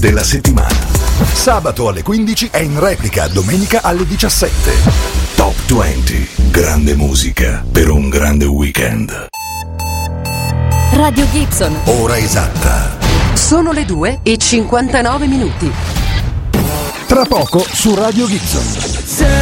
della settimana. Sabato alle 15 e in replica domenica alle 17. Top 20. Grande musica per un grande weekend. Radio Gibson. Ora esatta. Sono le 2:59. Tra poco su Radio Gibson.